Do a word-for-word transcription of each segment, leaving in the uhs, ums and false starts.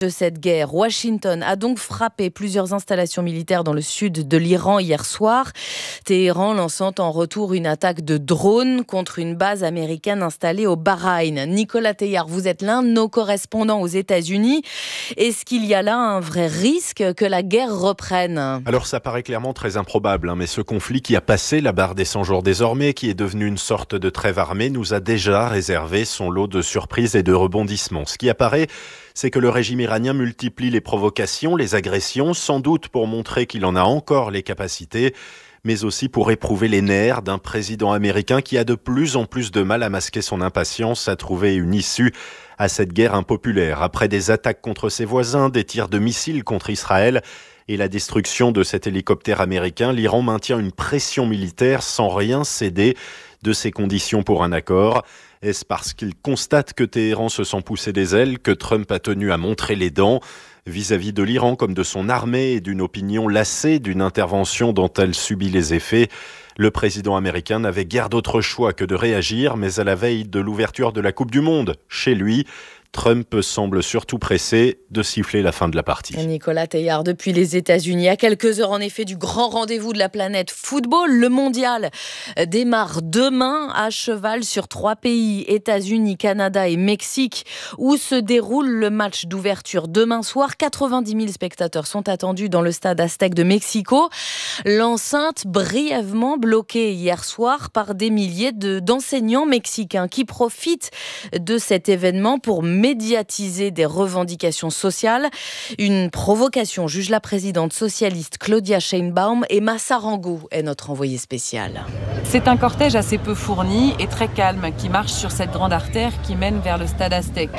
De cette guerre, Washington a donc frappé plusieurs installations militaires dans le sud de l'Iran hier soir. Téhéran lançant en retour une attaque de drone contre une base américaine installée au Bahreïn. Nicolas Teilhard, vous êtes l'un de nos correspondants aux États-Unis. Est-ce qu'il y a là un vrai risque que la guerre reprenne ? Alors ça paraît clairement très improbable, hein, mais ce conflit qui a passé la barre des cent jours désormais, qui est devenu une sorte de trêve armée, nous a déjà réservé son lot de surprises et de rebondissements. Ce qui apparaît, c'est que le régime iranien multiplie les provocations, les agressions, sans doute pour montrer qu'il en a encore les capacités, mais aussi pour éprouver les nerfs d'un président américain qui a de plus en plus de mal à masquer son impatience à trouver une issue à cette guerre impopulaire. Après des attaques contre ses voisins, des tirs de missiles contre Israël et la destruction de cet hélicoptère américain, l'Iran maintient une pression militaire sans rien céder de ses conditions pour un accord. Est-ce parce qu'il constate que Téhéran se sent pousser des ailes que Trump a tenu à montrer les dents vis-à-vis de l'Iran comme de son armée et d'une opinion lassée d'une intervention dont elle subit les effets? Le président américain n'avait guère d'autre choix que de réagir, mais à la veille de l'ouverture de la Coupe du Monde, chez lui, Trump semble surtout pressé de siffler la fin de la partie. Nicolas Teilhard depuis les États-Unis. À quelques heures en effet du grand rendez-vous de la planète football, le mondial démarre demain à cheval sur trois pays, États-Unis, Canada et Mexique, où se déroule le match d'ouverture demain soir. quatre-vingt-dix mille spectateurs sont attendus dans le stade Aztec de Mexico. L'enceinte brièvement bloquée hier soir par des milliers de, d'enseignants mexicains qui profitent de cet événement pour médiatiser des revendications sociales. Une provocation, juge la présidente socialiste Claudia Sheinbaum. Emma Sarango est notre envoyée spéciale. C'est un cortège assez peu fourni et très calme qui marche sur cette grande artère qui mène vers le stade Aztec.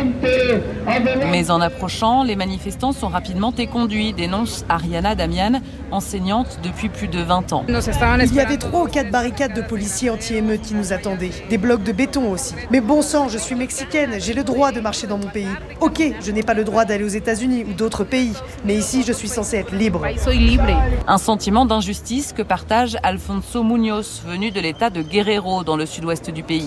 Mais en approchant, les manifestants sont rapidement éconduits, dénonce Ariana Damian, enseignante depuis plus de vingt ans. Il y avait trois ou quatre barricades de policiers anti-émeutes qui nous attendaient. Des blocs de béton aussi. Mais bon sang, je suis mexicaine, j'ai le droit de marcher dans mon pays. Ok, je n'ai pas le droit d'aller aux États-Unis ou d'autres pays, mais ici je suis censée être libre. Un sentiment d'injustice que partage Alfonso Muñoz, venu de l'état de Guerrero dans le sud-ouest du pays.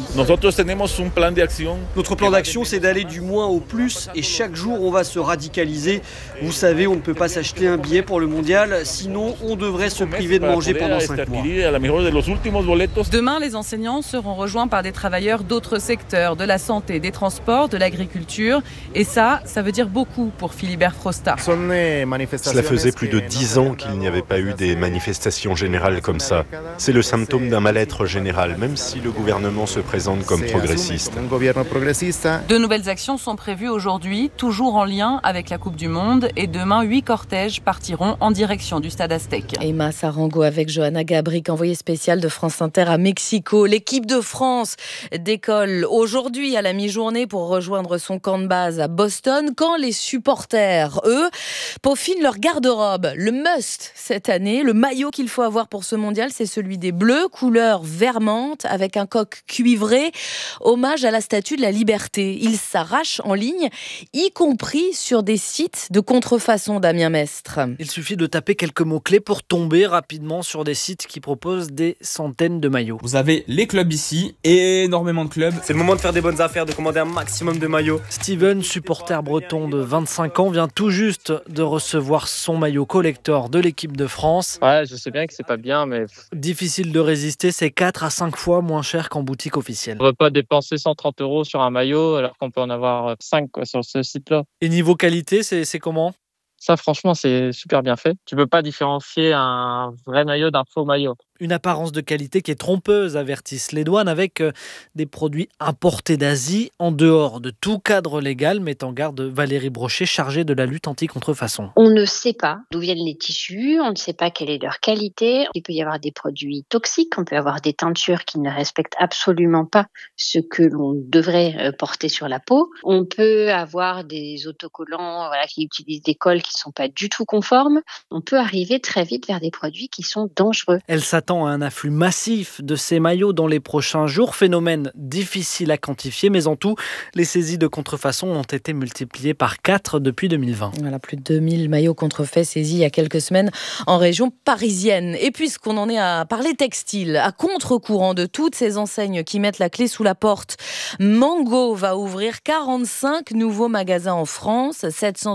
Notre plan d'action, c'est d'aller du moins au plus et chaque jour on va se radicaliser. Vous savez, on ne peut pas s'acheter un billet pour le mondial, sinon on devrait se priver de manger pendant cinq mois. Demain, les enseignants seront rejoints par des travailleurs d'autres secteurs, de la santé, des transports, de l'agriculture. Et ça, ça veut dire beaucoup pour Philibert Frosta. Cela faisait plus de dix ans qu'il n'y avait pas eu des manifestations générales comme ça. C'est le symptôme d'un mal-être général, même si le gouvernement se présente comme progressiste. De nouvelles actions sont prévues aujourd'hui, toujours en lien avec la Coupe du Monde. Et demain, huit cortèges partiront en direction du stade Aztec. Emma Sarango avec Johanna Gabric, envoyée spéciale de France Inter à Mexico. L'équipe de France décolle aujourd'hui à la mi-journée pour rejoindre son camp de base à Boston, quand les supporters, eux, peaufinent leur garde-robe. Le must cette année, le maillot qu'il faut avoir pour ce mondial, c'est celui des Bleus, couleur vert menthe avec un coq cuivré, hommage à la statue de la Liberté. Il s'arrache en ligne, y compris sur des sites de contrefaçon, Damien Mestre. Il suffit de taper quelques mots-clés pour tomber rapidement sur des sites qui proposent des centaines de maillots. Vous avez les clubs ici, énormément de clubs. C'est le moment de faire des bonnes affaires, de commander un maximum de maillots. Steven, supporter breton de vingt-cinq ans, vient tout juste de recevoir son maillot collector de l'équipe de France. Ouais, je sais bien que c'est pas bien, mais... Difficile de résister, c'est quatre à cinq fois moins cher qu'en boutique officielle. On ne va pas dépenser cent trente euros sur un maillot alors qu'on peut en avoir cinq quoi, sur ce site-là. Et niveau qualité, c'est, c'est comment ? Ça, franchement, c'est super bien fait. Tu peux pas différencier un vrai maillot d'un faux maillot. Une apparence de qualité qui est trompeuse, avertissent les douanes, avec des produits importés d'Asie en dehors de tout cadre légal, met en garde Valérie Brochet, chargée de la lutte anti-contrefaçon. On ne sait pas d'où viennent les tissus, on ne sait pas quelle est leur qualité. Il peut y avoir des produits toxiques, on peut avoir des teintures qui ne respectent absolument pas ce que l'on devrait porter sur la peau. On peut avoir des autocollants voilà, qui utilisent des colles qui ne sont pas du tout conformes. On peut arriver très vite vers des produits qui sont dangereux. Elle s'attend s'attend à un afflux massif de ces maillots dans les prochains jours. Phénomène difficile à quantifier, mais en tout, les saisies de contrefaçon ont été multipliées par quatre depuis deux mille vingt. Voilà, plus de deux mille maillots contrefaits saisis il y a quelques semaines en région parisienne. Et puisqu'on en est à parler textile, à contre-courant de toutes ces enseignes qui mettent la clé sous la porte, Mango va ouvrir quarante-cinq nouveaux magasins en France, sept cents